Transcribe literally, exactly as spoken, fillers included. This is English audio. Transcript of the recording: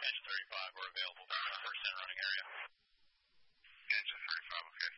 Engine thirty-five, we're available for the first and running area. Engine thirty-five, okay.